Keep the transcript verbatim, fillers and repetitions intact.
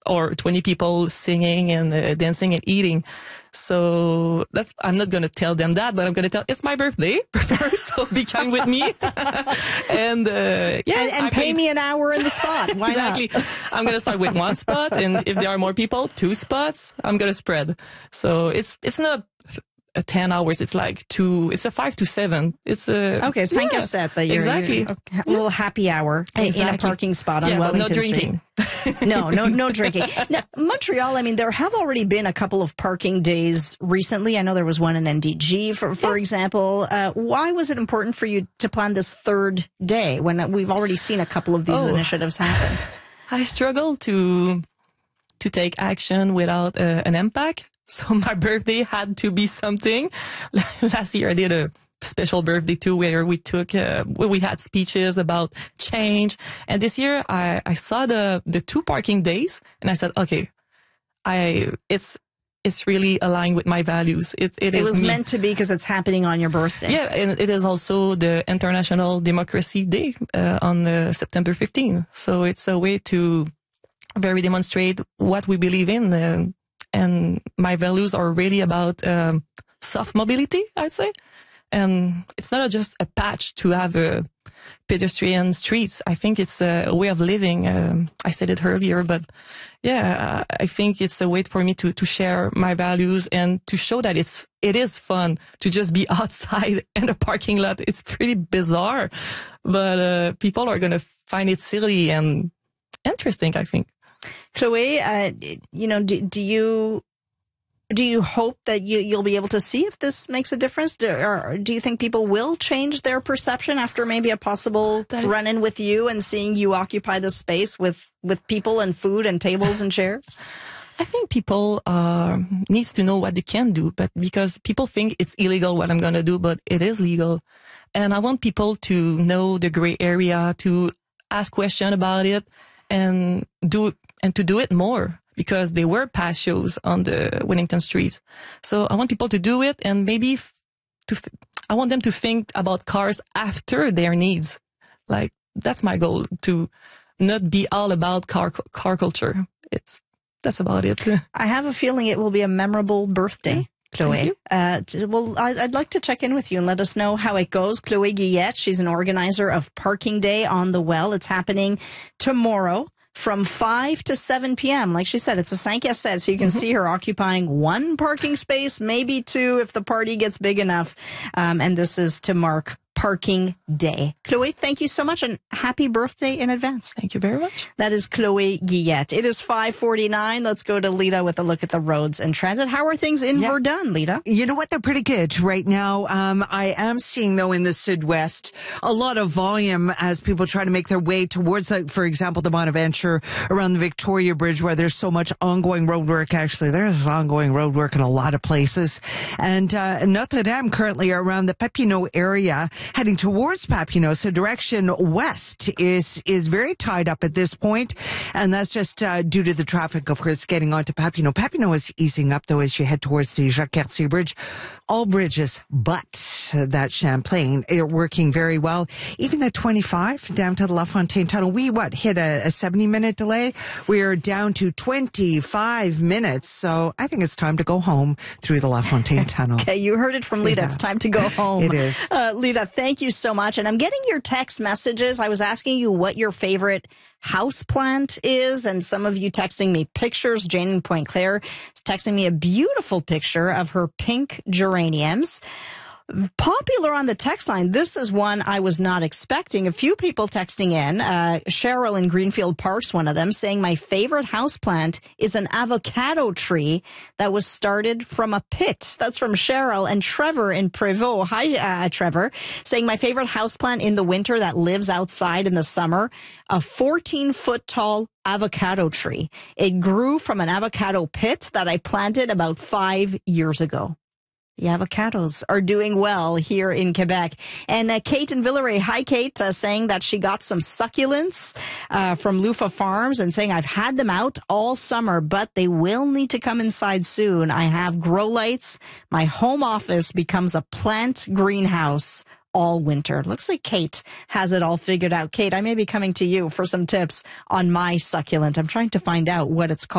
or twenty people singing and uh, dancing and eating. So that's, I'm not going to tell them that, but I'm going to tell, it's my birthday, so be kind with me. and, uh, yeah. And, and pay paid. me an hour in the spot. Why exactly. not? I'm going to start with one spot, and if there are more people, two spots, I'm going to spread. So it's, it's not a ten hours. It's like two, it's a five to seven. It's a, okay, cinq yeah, à sept that you're, exactly. You're, okay, a little happy hour exactly. in a parking spot on yeah, Wellington but no drinking. Street. no, no, no drinking. Now, Montreal, I mean, there have already been a couple of parking days recently. I know there was one in N D G, for, for yes. example. Uh, why was it important for you to plan this third day when we've already seen a couple of these oh. initiatives happen? I struggle to, to take action without uh, an impact. So my birthday had to be something. Last year I did a special birthday too, where we took, uh, where we had speeches about change. And this year I, I saw the, the two parking days and I said, okay, I, it's, it's really aligned with my values. It, it, it is was me. meant to be because it's happening on your birthday. Yeah. And it is also the International Democracy Day, uh, on uh, September fifteenth. So it's a way to very demonstrate what we believe in. Uh, And my values are really about um, soft mobility, I'd say. And it's not just a patch to have a pedestrian streets. I think it's a way of living. Um, I said it earlier, but yeah, I think it's a way for me to, to share my values and to show that it's, it is fun to just be outside in a parking lot. It's pretty bizarre, but uh, people are going to find it silly and interesting, I think. Chloe, uh, you know, do, do you do you hope that you, you'll be able to see if this makes a difference? Do, or do you think people will change their perception after maybe a possible run-in with you and seeing you occupy the space with, with people and food and tables and chairs? I think people uh, needs to know what they can do, but because people think it's illegal what I'm going to do, but it is legal. And I want people to know the gray area, to ask questions about it, and do and to do it more, because there were past shows on the Wellington streets. So I want people to do it, and maybe f- to f- I want them to think about cars after their needs. Like, that's my goal, to not be all about car car culture. It's that's about it. I have a feeling it will be a memorable birthday. Chloe. Uh, well, I'd like to check in with you and let us know how it goes. Chloe Guillette, she's an organizer of Parking Day on the Well. It's happening tomorrow from five to seven p.m. Like she said, it's a cinq à sept, so you can mm-hmm. see her occupying one parking space, maybe two if the party gets big enough. Um, and this is to mark Parking Day. Chloe, thank you so much, and happy birthday in advance. Thank you very much. That is Chloe Guillette. It is five forty-nine. Let's go to Lita with a look at the roads and transit. How are things in yeah. Verdun, Lita? You know what? They're pretty good right now. Um, I am seeing, though, in the Sud-West, a lot of volume as people try to make their way towards, like, for example, the Bonaventure around the Victoria Bridge, where there's so much ongoing road work. Actually, there's ongoing road work in a lot of places. And uh, Notre Dame currently around the Papineau area, heading towards Papineau, so direction west is is very tied up at this point, and that's just uh, due to the traffic, of course, getting onto Papineau. Papineau is easing up, though, as you head towards the Jacques-Cartier Bridge. All bridges but that Champlain are working very well. Even the twenty-five down to the La Fontaine Tunnel, we, what, hit a, a seventy-minute delay? We're down to twenty-five minutes, so I think it's time to go home through the La Fontaine Tunnel. Okay, you heard it from Lita. Yeah. It's time to go home. It is. Uh, Lita, thank you so much. And I'm getting your text messages. I was asking you what your favorite house plant is, and some of you texting me pictures. Jane in Point Claire is texting me a beautiful picture of her pink geraniums. Popular on the text line. This is one I was not expecting. A few people texting in. Uh, Cheryl in Greenfield Park's one of them, saying my favorite houseplant is an avocado tree that was started from a pit. That's from Cheryl. And Trevor in Prévost. Hi, uh, Trevor. Saying my favorite houseplant in the winter that lives outside in the summer, a fourteen foot tall avocado tree. It grew from an avocado pit that I planted about five years ago. The avocados are doing well here in Quebec. And uh, Kate in Villeray. Hi, Kate, uh, saying that she got some succulents uh, from Lufa Farms and saying I've had them out all summer, but they will need to come inside soon. I have grow lights. My home office becomes a plant greenhouse all winter. Looks like Kate has it all figured out. Kate, I may be coming to you for some tips on my succulent. I'm trying to find out what it's called.